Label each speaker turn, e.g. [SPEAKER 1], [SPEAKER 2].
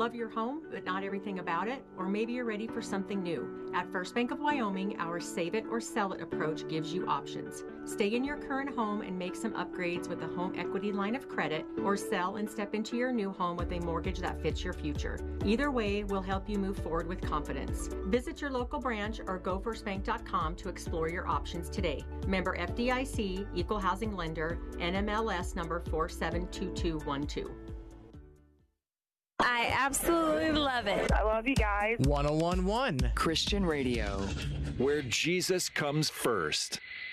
[SPEAKER 1] Love your home, but not everything about it? Or maybe you're ready for something new. At First Bank of Wyoming, our save it or sell it approach gives you options. Stay in your current home and make some upgrades with a home equity line of credit, or sell and step into your new home with a mortgage that fits your future. Either way will help you move forward with confidence. Visit your local branch or gofirstbank.com to explore your options today. Member FDIC, Equal Housing Lender, NMLS number 472212.
[SPEAKER 2] I absolutely love it.
[SPEAKER 3] I love you guys.
[SPEAKER 4] 101.1
[SPEAKER 5] Christian Radio, where Jesus comes first.